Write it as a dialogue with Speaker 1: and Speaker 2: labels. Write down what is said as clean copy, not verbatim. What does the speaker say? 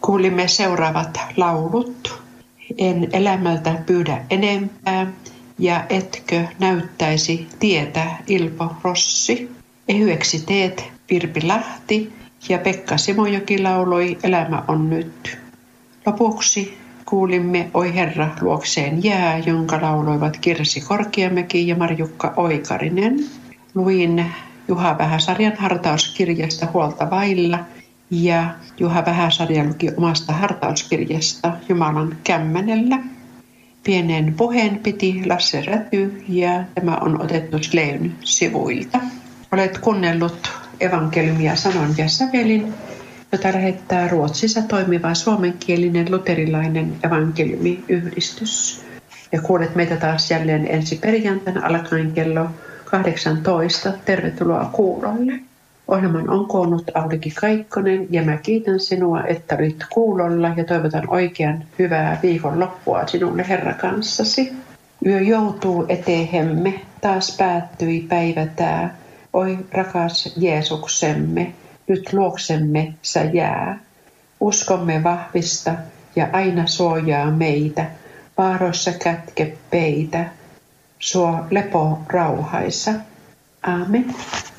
Speaker 1: Kuulimme seuraavat laulut. En elämältä pyydä enempää, ja etkö näyttäisi tietä Ilpo Rossi. Ehyeksi teet Virpi Lahti ja Pekka Simojoki lauloi Elämä on nyt. Lopuksi kuulimme Oi Herra luokseen jää, jonka lauloivat Kirsi Korkeamäki ja Marjukka Oikarinen. Luin Juha Vähäsarjan hartauskirjasta Huolta vailla ja Juha Vähäsarja luki omasta hartauskirjasta Jumalan kämmenellä. Pienen puheen piti Lasse Räty ja tämä on otettu Sleyn sivuilta. Olet kuunnellut evankeliumia sanon ja sävelin, jota lähettää Ruotsissa toimiva suomenkielinen luterilainen evankeliumiyhdistys. Ja kuulet meitä taas jälleen ensi perjantaina alkaen kello 18. Tervetuloa kuulolle. Ohjelman on koonnut Aulikki Kaikkonen ja mä kiitän sinua, että olit kuulolla ja toivotan oikean hyvää viikonloppua sinulle Herra kanssasi. Yö joutuu eteehemme, taas päättyi päivä tää. Oi rakas Jeesuksemme, nyt luoksemme sä jää. Uskomme vahvista ja aina suojaa meitä, vaaroissa kätke peitä, suo lepo rauhaisa. Aamen.